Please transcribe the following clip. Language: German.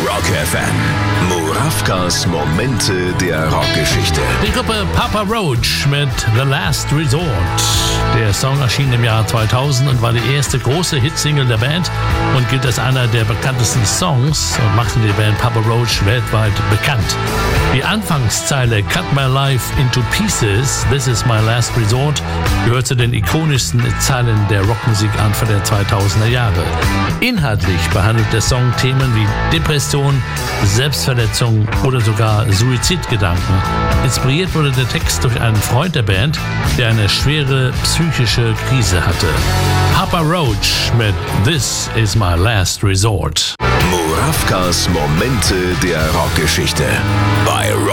Rock FM. Murawkas Momente der Rockgeschichte. Die Gruppe Papa Roach mit The Last Resort. Der Song erschien im Jahr 2000 und war die erste große Hitsingle der Band und gilt als einer der bekanntesten Songs und machte die Band Papa Roach weltweit bekannt. Die Anfangszeile Cut My Life into Pieces, This is my last resort, gehört zu den ikonischsten Zeilen der Rockmusik Anfang der 2000er Jahre. Inhaltlich behandelt der Song Themen wie Depression, Selbstverletzung oder sogar Suizidgedanken. Inspiriert wurde der Text durch einen Freund der Band, der eine schwere psychische Krise hatte. Papa Roach mit This is my last resort. Murawkas Momente der Rockgeschichte bei Rock